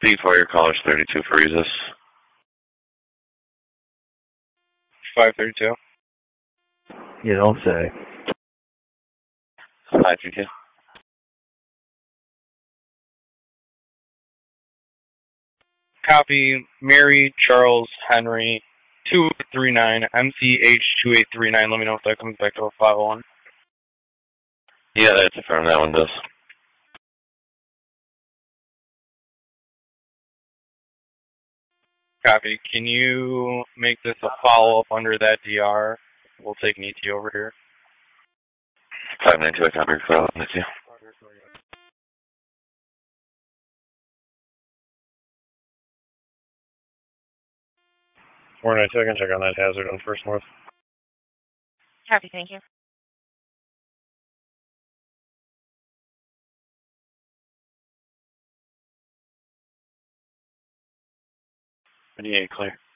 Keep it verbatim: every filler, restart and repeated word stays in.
B four, your caller's thirty-two for Regis. five thirty-two. You don't say. five thirty-two. Copy, Mary Charles Henry, two three nine, M C H two eight three nine. Let me know if that comes back to a five oh one. Yeah, that's affirmed. That one does. Copy. Can you make this a follow-up under that D R? We'll take an E T over here. five nine two, I copy your call. Thank you. four nine two, I can check on that hazard on First North. Copy, thank you. twenty-eight, clear.